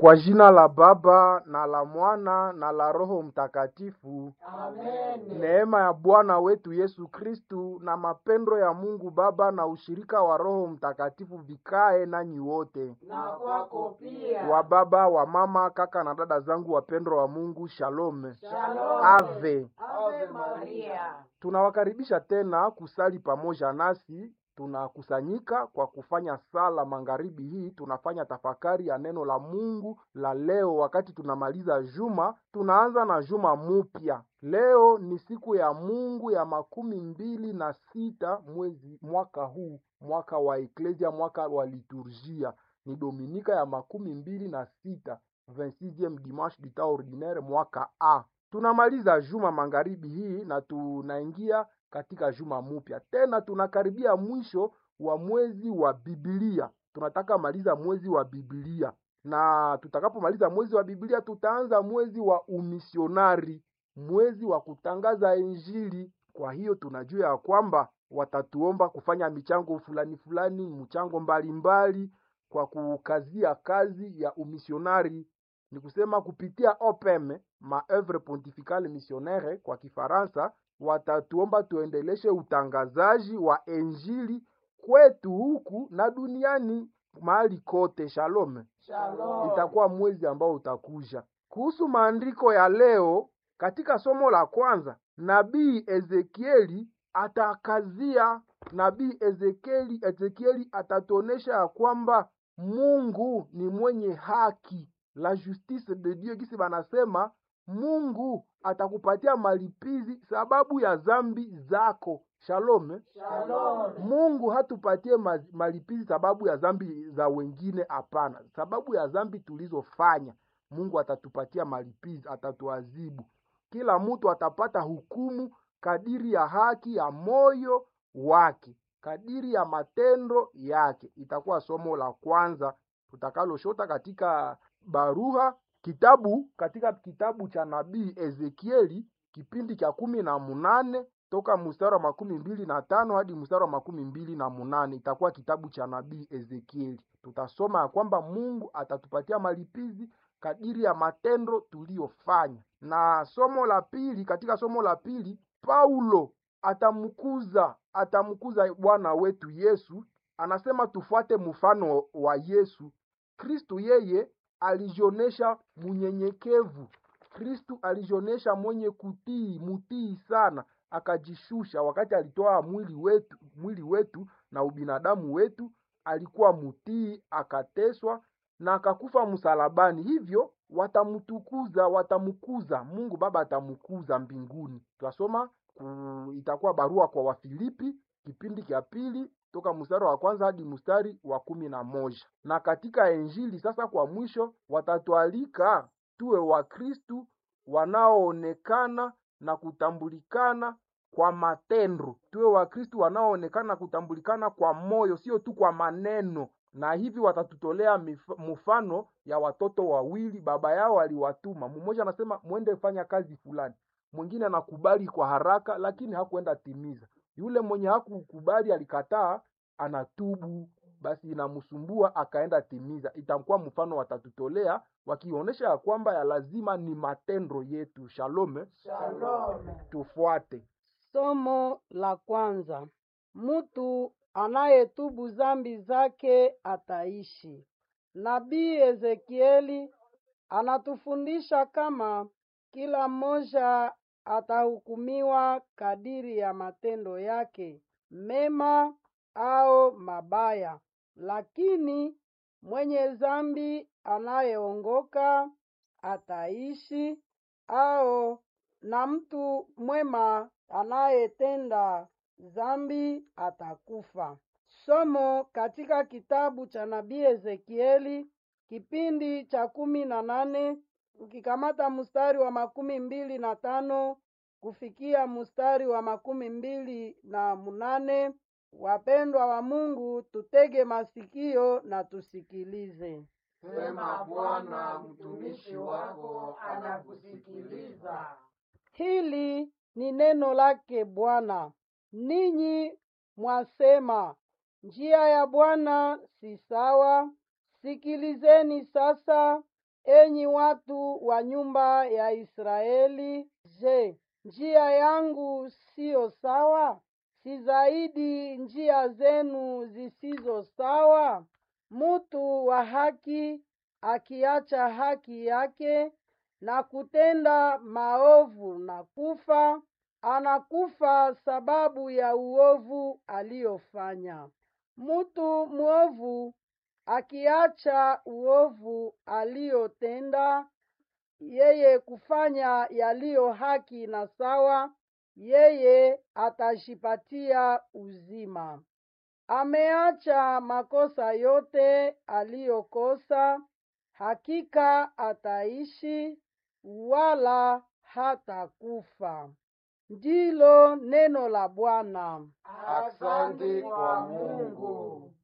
Kwa jina la Baba na la Mwana na la Roho Mtakatifu. Amen. Neema ya Bwana wetu Yesu Kristu na mapendo ya Mungu Baba na ushirika wa Roho Mtakatifu vikae nanyi wote. Na kwako pia. Wa baba, wa mama, kaka na dada zangu wapendwa wa Mungu, shalom. Shalom. Ave. Ave Maria. Tunawakaribisha tena kusali pamoja nasi. Tunakusanyika kwa kufanya sala magharibi hii. Tunafanya tafakari ya neno la Mungu la leo. Wakati tunamaliza juma, tunaanza na juma mupya. Leo ni siku ya Mungu ya 26 mwaka huu, mwaka wa Eklesia, mwaka wa liturgia. Ni Dominika ya 26, 26e dimanche du temps ordinaire, mwaka A. Tunamaliza juma magharibi hii na tunaingia katika juma mupya. Tena tunakaribia mwisho wa mwezi wa Biblia. Tunataka maliza mwezi wa Biblia. Na tutakapomaliza mwezi wa Biblia tutaanza mwezi wa umisionari, mwezi wa kutangaza Injili. Kwa hiyo tunajua ya kwamba watatuomba kufanya michango fulani, mchango mbalimbali kwa kukazia kazi ya umisionari. Ni kusema kupitia OPM, Maœuvre Pontificale Missionnaire kwa Kifaransa, watatuomba tuendeleshe utangazaji wa Injili kwetu huku na duniani mahali kote. Shalom. Shalom. Itakuwa mwezi ambao utakuja. Kuhusu maandiko ya leo, katika somo la kwanza, nabii Ezekieli atakazia. Nabii Ezekieli atatuonesha ya kwamba Mungu ni mwenye haki, la justice de Dieu. Gisi banasema Mungu atakupatia malipizi sababu ya zambi zako. Shalom. Shalom. Mungu hatupatie malipizi sababu ya zambi za wengine, hapana. Sababu ya zambi tulizofanya, Mungu atatupatia malipizi, atatuadhibu. Kila mtu atapata hukumu kadiri ya haki ya moyo wake, kadiri ya matendo yake. Itakuwa somo la kwanza tutakaloshota katika katika kitabu cha nabii Ezekieli, kipindi cha 18 toka mstari wa 25 hadi mstari wa 28. Itakuwa kitabu cha nabii Ezekieli. Tutasoma ya kwamba Mungu atatupatia malipizi kadiri ya matendo tuliyofanya. Na somo la pili, katika somo la pili, Paulo atamkuza Bwana wetu Yesu. Anasema tufuate mfano wa Yesu. Kristu yeye alijionesha mnyenyekevu. Kristu alijionesha mwenye mutii sana, akajishusha. Wakati alitoa mwili wetu na ubinadamu wetu, alikuwa mutii, akateswa na akakufa msalabani. Hivyo watamukuza, Mungu Baba atamukuza mbinguni. Tutasoma itakuwa barua kwa Wafilipi, kipindi cha pili toka mstari wa kwanza hadi mstari wa 11. Na katika Injili sasa, kwa mwisho, watatualika tuwe Wakristu wanaoonekana na kutambulikana kwa matendo. Tuwe Wakristu wanaoonekana kutambulikana kwa moyo, sio tu kwa maneno. Na hivi watatutolea mfano ya watoto wawili, baba yao aliwatuma. Mmoja anasema mwende fanya kazi fulani, mwingine anakubali kwa haraka lakini hakuenda timiza. Yule mwenye hakukubali, alikataa, anatubu, basi inamsumbua, akaenda timiza. Itakuwa mfano watatutolea, wakionyesha ya kwamba ya lazima ni matendo yetu. Shalom. Shalom. Tufuate somo la kwanza. Mtu anayetubu zambi zake ataishi. Nabii Ezekieli anatufundisha kama kila mmoja atahukumiwa kadiri ya matendo yake, mema au mabaya. Lakini mwenye zambi anayeongoka ataishi, na mtu mwema anayetenda zambi atakufa. Somo katika kitabu cha nabii Ezekieli, kipindi cha 18, ukikamata mstari wa 25 kufikia mstari wa 28. Wapendwa wa Mungu, tutege masikio na tusikilize. Sema Bwana, mtumishi wako anakusikiliza. Hili ni neno lake Bwana. Ninyi mwasema, njia ya Bwana si sawa. Sikilizeni sasa, Enyi watu wa nyumba ya Israeli, je, njia yangu siyo sawa? Si zaidi njia zenu zisizo sawa? Mtu wa haki akiacha haki yake na kutenda maovu na kufa, anakufa sababu ya uovu aliyofanya. Mtu mwovu akiacha uovu aliyotenda, yeye kufanya yaliyo haki na sawa, yeye atajipatia uzima. Ameacha makosa yote aliyokosa, hakika ataishi wala hatakufa. Ndilo neno la Bwana. Asante kwa Mungu.